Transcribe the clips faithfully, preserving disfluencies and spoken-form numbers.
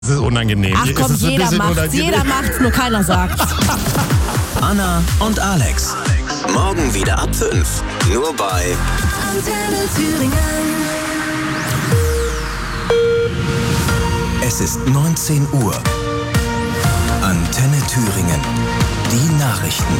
Das ist unangenehm. Ach komm, ist jeder macht's, jeder macht's, nur keiner sagt's. Anna und Alex. Morgen wieder ab fünf. Nur bei Antenne Thüringen. Es ist neunzehn Uhr. Antenne Thüringen. Die Nachrichten.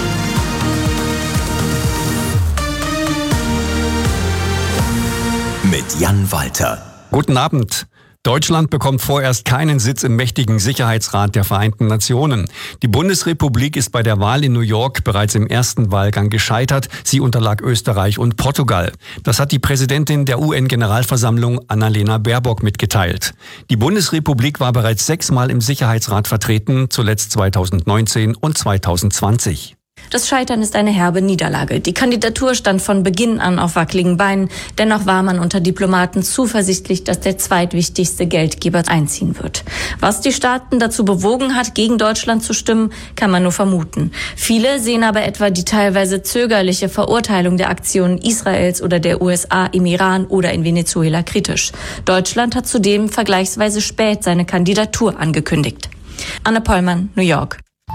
Mit Jan Walter. Guten Abend. Deutschland bekommt vorerst keinen Sitz im mächtigen Sicherheitsrat der Vereinten Nationen. Die Bundesrepublik ist bei der Wahl in New York bereits im ersten Wahlgang gescheitert. Sie unterlag Österreich und Portugal. Das hat die Präsidentin der U N-Generalversammlung Annalena Baerbock mitgeteilt. Die Bundesrepublik war bereits sechsmal im Sicherheitsrat vertreten, zuletzt zweitausendneunzehn und zweitausendzwanzig. Das Scheitern ist eine herbe Niederlage. Die Kandidatur stand von Beginn an auf wackeligen Beinen. Dennoch war man unter Diplomaten zuversichtlich, dass der zweitwichtigste Geldgeber einziehen wird. Was die Staaten dazu bewogen hat, gegen Deutschland zu stimmen, kann man nur vermuten. Viele sehen aber etwa die teilweise zögerliche Verurteilung der Aktionen Israels oder der U S A im Iran oder in Venezuela kritisch. Deutschland hat zudem vergleichsweise spät seine Kandidatur angekündigt. Anne Pollmann, New York.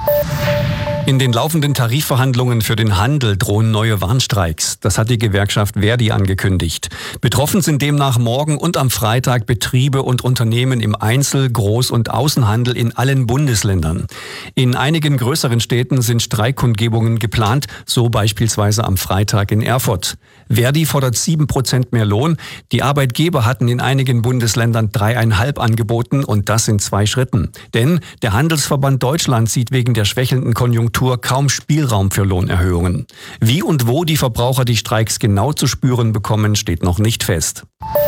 In den laufenden Tarifverhandlungen für den Handel drohen neue Warnstreiks. Das hat die Gewerkschaft Verdi angekündigt. Betroffen sind demnach morgen und am Freitag Betriebe und Unternehmen im Einzel-, Groß- und Außenhandel in allen Bundesländern. In einigen größeren Städten sind Streikkundgebungen geplant, so beispielsweise am Freitag in Erfurt. Verdi fordert sieben Prozent mehr Lohn. Die Arbeitgeber hatten in einigen Bundesländern dreieinhalb angeboten und das in zwei Schritten. Denn der Handelsverband Deutschland sieht wegen der schwächelnden Konjunktur kaum Spielraum für Lohnerhöhungen. Wie und wo die Verbraucher die Streiks genau zu spüren bekommen, steht noch nicht fest.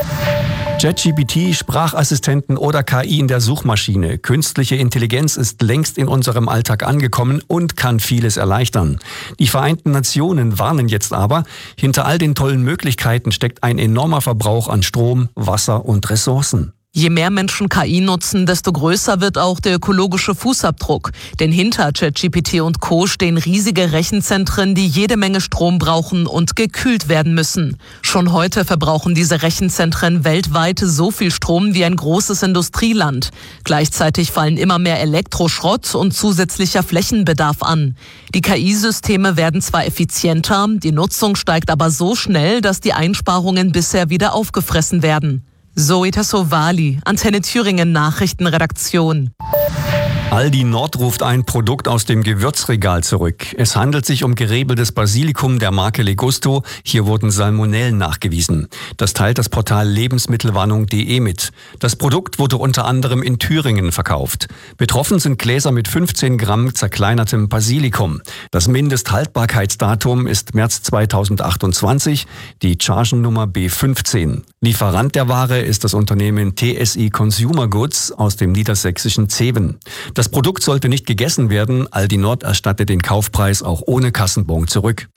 ChatGPT, Sprachassistenten oder K I in der Suchmaschine. Künstliche Intelligenz ist längst in unserem Alltag angekommen und kann vieles erleichtern. Die Vereinten Nationen warnen jetzt aber, hinter all den tollen Möglichkeiten steckt ein enormer Verbrauch an Strom, Wasser und Ressourcen. Je mehr Menschen K I nutzen, desto größer wird auch der ökologische Fußabdruck. Denn hinter ChatGPT und Co. stehen riesige Rechenzentren, die jede Menge Strom brauchen und gekühlt werden müssen. Schon heute verbrauchen diese Rechenzentren weltweit so viel Strom wie ein großes Industrieland. Gleichzeitig fallen immer mehr Elektroschrott und zusätzlicher Flächenbedarf an. Die K I-Systeme werden zwar effizienter, die Nutzung steigt aber so schnell, dass die Einsparungen bisher wieder aufgefressen werden. Zoe Tassovali, Antenne Thüringen Nachrichtenredaktion. Aldi Nord ruft ein Produkt aus dem Gewürzregal zurück. Es handelt sich um gerebeltes Basilikum der Marke Legusto. Hier wurden Salmonellen nachgewiesen. Das teilt das Portal lebensmittelwarnung punkt de mit. Das Produkt wurde unter anderem in Thüringen verkauft. Betroffen sind Gläser mit fünfzehn Gramm zerkleinertem Basilikum. Das Mindesthaltbarkeitsdatum ist März zweitausendachtundzwanzig, die Chargennummer B fünfzehn. Lieferant der Ware ist das Unternehmen T S I Consumer Goods aus dem niedersächsischen Zeven. Das Produkt sollte nicht gegessen werden. Aldi Nord erstattet den Kaufpreis auch ohne Kassenbon zurück.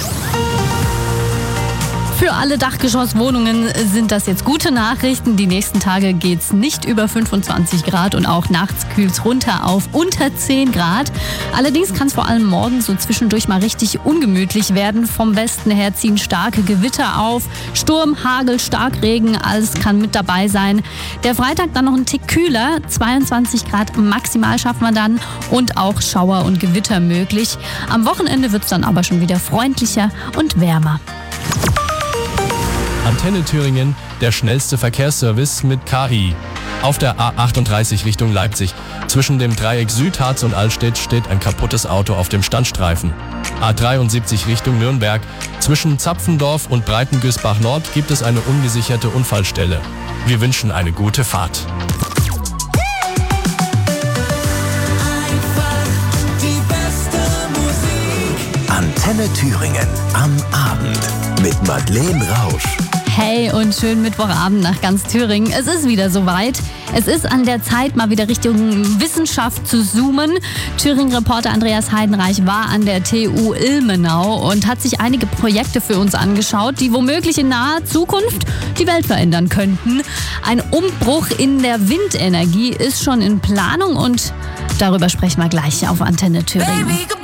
Für alle Dachgeschosswohnungen sind das jetzt gute Nachrichten. Die nächsten Tage geht's nicht über fünfundzwanzig Grad und auch nachts kühlt's runter auf unter zehn Grad. Allerdings kann es vor allem morgens so zwischendurch mal richtig ungemütlich werden. Vom Westen her ziehen starke Gewitter auf. Sturm, Hagel, Starkregen, alles kann mit dabei sein. Der Freitag dann noch ein Tick kühler. zweiundzwanzig Grad maximal schaffen wir dann und auch Schauer und Gewitter möglich. Am Wochenende wird's dann aber schon wieder freundlicher und wärmer. Antenne Thüringen, der schnellste Verkehrsservice mit K I. Auf der A achtunddreißig Richtung Leipzig. Zwischen dem Dreieck Südharz und Allstedt steht ein kaputtes Auto auf dem Standstreifen. A dreiundsiebzig Richtung Nürnberg. Zwischen Zapfendorf und Breitengüßbach Nord gibt es eine ungesicherte Unfallstelle. Wir wünschen eine gute Fahrt. Antenne Thüringen am Abend mit Madeleine Rausch. Hey und schönen Mittwochabend nach ganz Thüringen. Es ist wieder soweit. Es ist an der Zeit, mal wieder Richtung Wissenschaft zu zoomen. Thüringen-Reporter Andreas Heidenreich war an der T U Ilmenau und hat sich einige Projekte für uns angeschaut, die womöglich in naher Zukunft die Welt verändern könnten. Ein Umbruch in der Windenergie ist schon in Planung und darüber sprechen wir gleich auf Antenne Thüringen.